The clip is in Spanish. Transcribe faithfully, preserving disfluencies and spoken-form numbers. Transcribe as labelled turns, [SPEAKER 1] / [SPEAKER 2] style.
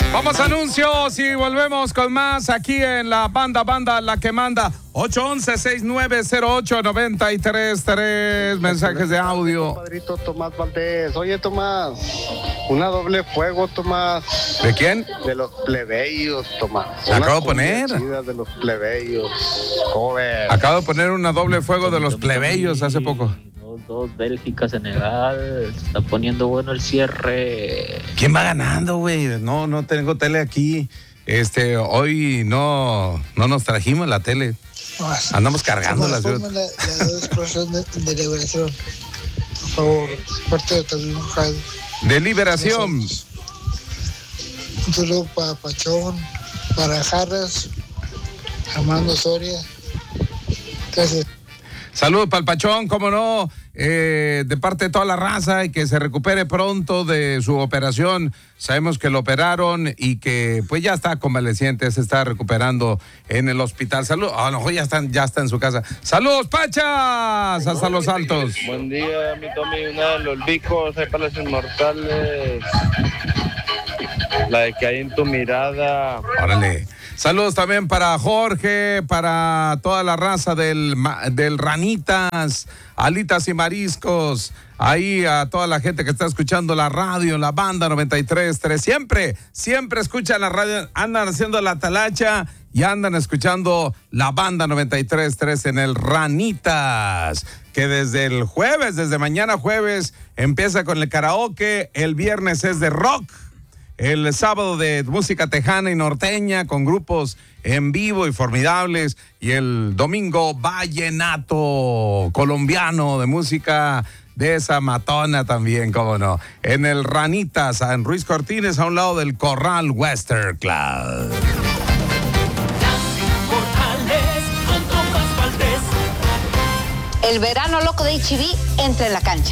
[SPEAKER 1] Vamos a anuncios y volvemos con más aquí en la banda, banda, la que manda. ocho once, sesenta y nueve cero ocho, noventa y tres tres. Mensajes de audio.
[SPEAKER 2] Padrito Tomás Valdés. Oye, Tomás, una doble fuego, Tomás.
[SPEAKER 1] ¿De quién?
[SPEAKER 2] De los plebeyos, Tomás.
[SPEAKER 1] La acabo de poner.
[SPEAKER 2] De los plebeyos. Joven.
[SPEAKER 1] Acabo de poner una doble fuego de los plebeyos hace poco.
[SPEAKER 3] dos dos, Bélgica, Senegal. Se está poniendo bueno el cierre.
[SPEAKER 1] ¿Quién va ganando, güey? No, no tengo tele aquí. Este, hoy no, no nos trajimos la tele. Andamos cargando la ciudad.
[SPEAKER 4] La, la explosión de, de liberación. Por favor, parte de Talino Jaime.
[SPEAKER 1] De liberación.
[SPEAKER 4] Un saludo para Pachón, para Jarras, Armando Soria. Gracias.
[SPEAKER 1] Saludos para el Pachón, cómo no, eh, de parte de toda la raza y que se recupere pronto de su operación. Sabemos que lo operaron y que pues ya está convaleciente, se está recuperando en el hospital. Saludos, a lo mejor ya, están, ya está en su casa. Saludos, Pachas, hasta Los Altos.
[SPEAKER 5] Buen día, mi Tommy, una de los bicos, hay para los inmortales. La de que hay en tu mirada.
[SPEAKER 1] Órale. Saludos también para Jorge, para toda la raza del, del Ranitas, Alitas y Mariscos, ahí a toda la gente que está escuchando la radio, la banda noventa y tres tres. Siempre, siempre escuchan la radio, andan haciendo la talacha y andan escuchando la banda noventa y tres tres en el Ranitas, que desde el jueves, desde mañana jueves, empieza con el karaoke, el viernes es de rock. El sábado de música tejana y norteña con grupos en vivo y formidables. Y el domingo vallenato colombiano de música de esa matona también, cómo no. En el Ranitas, en Ruiz Cortines, a un lado del Corral Western Club.
[SPEAKER 6] El verano loco de H E B entra en la cancha.